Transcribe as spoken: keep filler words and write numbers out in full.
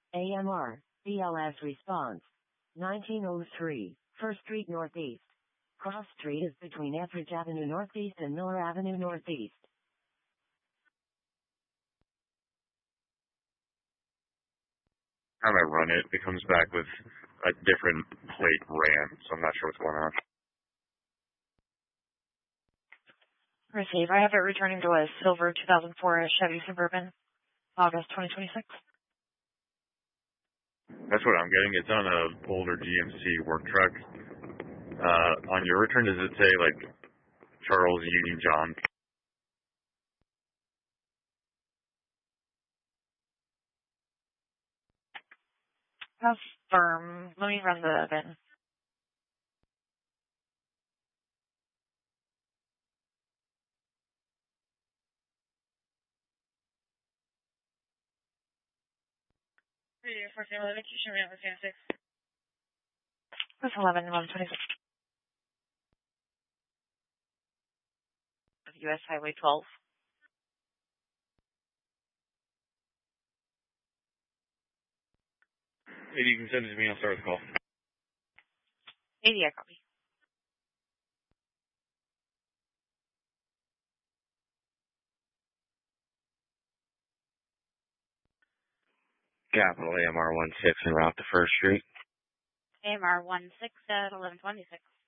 A M R, B L S response. nineteen oh three, First Street Northeast. Cross Street is between Etheridge Avenue Northeast and Miller Avenue Northeast. Time I run it, it comes back with a different plate ran, so I'm not sure what's going on. Receive. I have it returning to a silver two thousand four Chevy Suburban, August twenty twenty-six. That's what I'm getting. It's on a older G M C work truck. Uh, on your return, does it say, like, Charles Union John? Confirm. Let me run the bin. fourteen eleven, Keisha, man, six. That's eleven, eleven twenty-six. U S Highway twelve. Maybe you can send it to me, I'll start the call. eighty, I copy. Capital A M R one six en route to First Street. A M R one six at eleven twenty-six.